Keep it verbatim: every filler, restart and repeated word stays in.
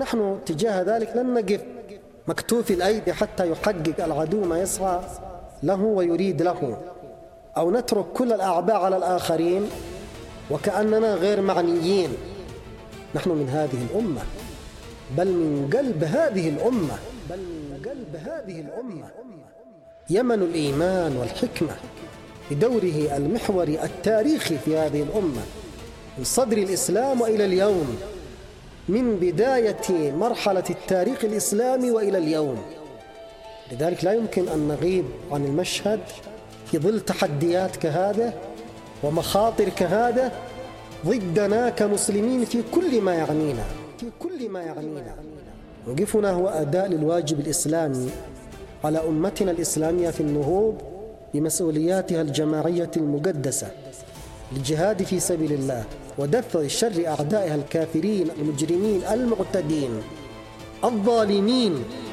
ونحن تجاه ذلك لن نقف مكتوف الأيدي حتى يحقق العدو ما يسعى له ويريد له، أو نترك كل الأعباء على الآخرين وكأننا غير معنيين. نحن من هذه الأمة، بل من قلب هذه الأمة، بل من قلب هذه الأمة. يمن الإيمان والحكمة بدوره المحوري التاريخي في هذه الأمة من صدر الإسلام وإلى اليوم، من بداية مرحلة التاريخ الإسلامي وإلى اليوم. لذلك لا يمكن أن نغيب عن المشهد في ظل تحديات كهذا ومخاطر كهذا ضدنا كمسلمين في كل ما يعنينا، في كل ما يعنينا. موقفنا هو أداء للواجب الإسلامي على أمتنا الإسلامية في النهوض بمسؤولياتها الجماعية المقدسة للجهاد في سبيل الله ودفع شر أعدائها الكافرين المجرمين المعتدين الظالمين